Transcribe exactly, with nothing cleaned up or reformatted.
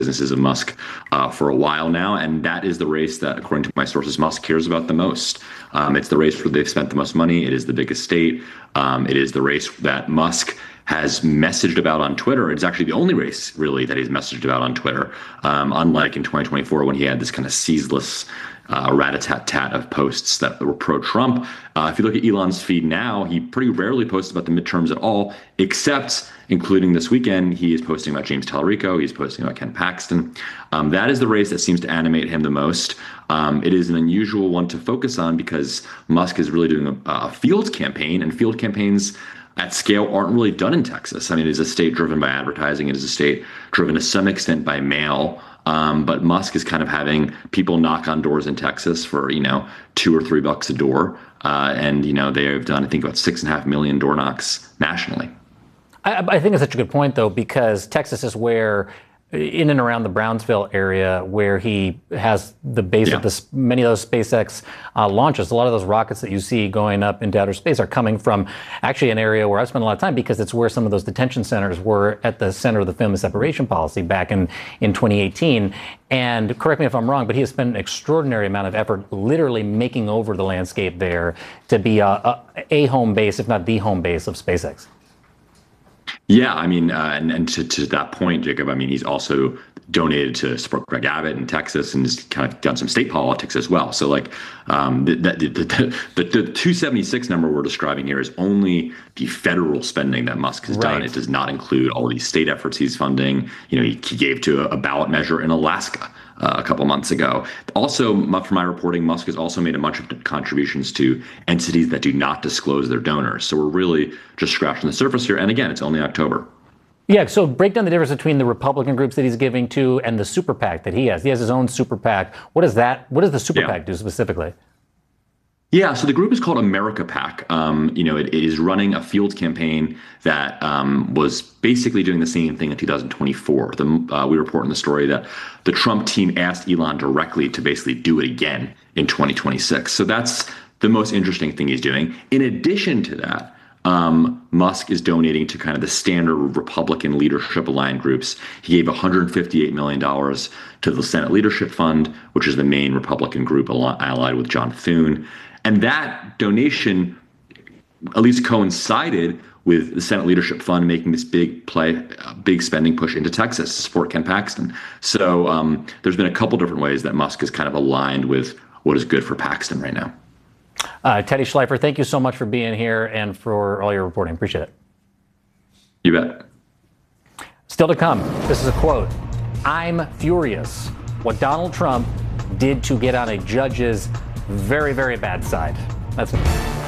businesses of Musk uh, for a while now, and that is the race that, according to my sources, Musk cares about the most. Um, it's the race where they've spent the most money. It is the biggest state. Um, it is the race that Musk has messaged about on Twitter. It's actually the only race, really, that he's messaged about on Twitter, um, unlike in twenty twenty-four when he had this kind of ceaseless uh, rat-a-tat-tat of posts that were pro-Trump. Uh, if you look at Elon's feed now, he pretty rarely posts about the midterms at all, except including this weekend, he is posting about James Tallarico. He's posting about Ken Paxton. Um, that is the race that seems to animate him the most. Um, it is an unusual one to focus on because Musk is really doing a, a field campaign, and field campaigns at scale aren't really done in Texas. I mean, it is a state driven by advertising. It is a state driven to some extent by mail. Um, but Musk is kind of having people knock on doors in Texas for, you know, two or three bucks a door. Uh, and, you know, they have done, I think, about six and a half million door knocks nationally. I, I think it's such a good point, though, because Texas is where, in and around the Brownsville area, where he has the base yeah. of this, many of those SpaceX uh, launches. A lot of those rockets that you see going up into outer space are coming from actually an area where I've spent a lot of time, because it's where some of those detention centers were at the center of the family separation policy back in, in twenty eighteen. And correct me if I'm wrong, but he has spent an extraordinary amount of effort literally making over the landscape there to be a, a, a home base, if not the home base, of SpaceX. Yeah, I mean, uh, and, and to, to that point, Jacob, I mean, he's also donated to support Greg Abbott in Texas and has kind of done some state politics as well. So, like, um, the, the, the, the, the two seventy-six number we're describing here is only the federal spending that Musk has right. done. It does not include all these state efforts he's funding. You know, he, he gave to a, a ballot measure in Alaska Uh, a couple months ago. Also, from my reporting, Musk has also made a bunch of contributions to entities that do not disclose their donors. So we're really just scratching the surface here. And again, it's only October. Yeah, so break down the difference between the Republican groups that he's giving to and the super PAC that he has. He has his own super PAC. What is that? What does the super yeah. PAC do specifically? Yeah, so the group is called America PAC. Um, you know, it, it is running a field campaign that um, was basically doing the same thing in two thousand twenty-four. The, uh, we report in the story that the Trump team asked Elon directly to basically do it again in twenty twenty-six. So that's the most interesting thing he's doing. In addition to that, um, Musk is donating to kind of the standard Republican leadership aligned groups. He gave one hundred fifty-eight million dollars to the Senate Leadership Fund, which is the main Republican group allied with John Thune. And that donation at least coincided with the Senate Leadership Fund making this big play, uh, big spending push into Texas to support Ken Paxton. So um, there's been a couple different ways that Musk is kind of aligned with what is good for Paxton right now. Uh, Teddy Schleifer, thank you so much for being here and for all your reporting. Appreciate it. You bet. Still to come, this is a quote. "I'm furious what Donald Trump did to get on a judge's very, very bad side." That's